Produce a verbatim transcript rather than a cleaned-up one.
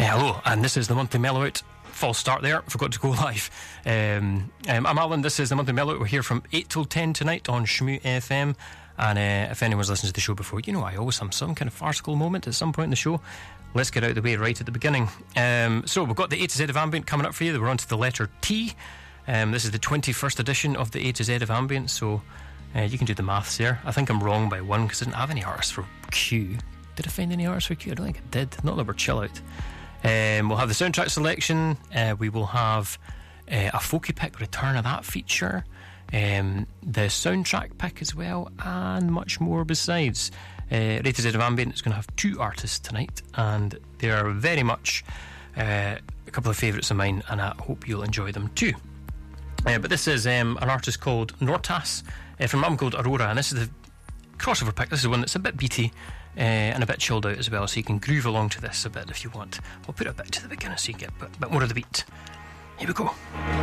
hello, and this is the monthly Mellow Out. False start there, forgot to go live. Um, um, I'm Alan, this is the monthly Mellow Out. We're here from eight till ten tonight on Shmoo F M. And uh, if anyone's listened to the show before, you know I always have some kind of farcical moment at some point in the show. Let's get out of the way right at the beginning. Um, so we've got the A to Z of Ambient coming up for you. We're on to the letter T. Um, this is the twenty-first edition of the A to Z of Ambient, so uh, you can do the maths there. I think I'm wrong by one because I didn't have any artists for Q. Did I find any artists for Q? I don't think I did. Not that we're chill out. Um, we'll have the soundtrack selection. Uh, we will have uh, a folky pick, return of that feature, um, the soundtrack pick as well, and much more besides. Uh, A to Z of Ambient is going to have two artists tonight, and they are very much uh, a couple of favourites of mine, and I hope you'll enjoy them too. Uh, but this is um, an artist called Nortas uh, from an album called Aurora, and this is the crossover pick. This is one that's a bit beaty uh, and a bit chilled out as well, so you can groove along to this a bit if you want. I'll put it a bit to the beginning so you get a bit, bit more of the beat. Here we go.